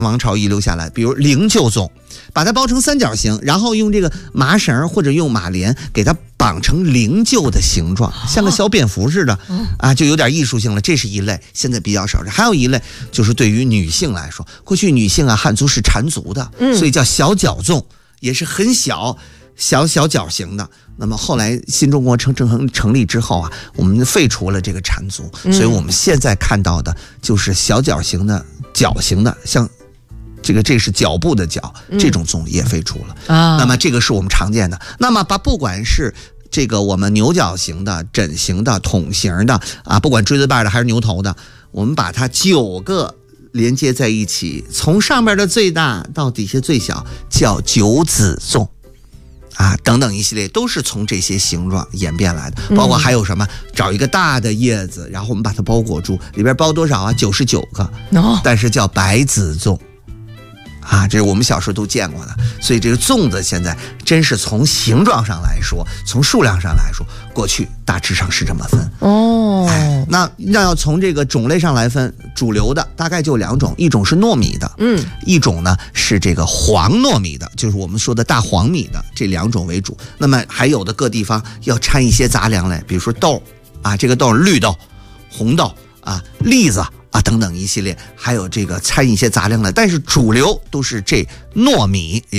王朝遗留下来，比如灵柩粽，把它包成三角形，然后用这个麻绳或者用马莲给它绑成灵柩的形状，像个小蝙蝠似的啊，就有点艺术性了。这是一类，现在比较少。还有一类就是对于女性来说，过去女性啊，汉族是缠足的，所以叫小脚粽，也是很小脚型的。那么后来新中国成立之后啊，我们废除了这个缠足，所以我们现在看到的就是小脚型的像这是脚部的脚，这种粽也废除了那么这个是我们常见的。那么不管是这个我们牛角型的、枕型的、筒型的啊，不管锥子瓣的还是牛头的，我们把它9个连接在一起，从上边的最大到底下最小，叫九子粽啊，等等一系列都是从这些形状演变来的。包括还有什么，找一个大的叶子，然后我们把它包裹住，里边包多少啊？99个，但是叫白子粽啊，这是我们小时候都见过的。所以这个粽子现在真是从形状上来说，从数量上来说，过去大致上是这么分那要从这个种类上来分，主流的大概就2种，一种是糯米的，一种呢是这个黄糯米的，就是我们说的大黄米的，这2种为主。那么还有的各地方要掺一些杂粮类，比如说豆啊，这个豆绿豆、红豆啊、栗子啊等等一系列，还有这个掺一些杂粮类，但是主流都是这糯米。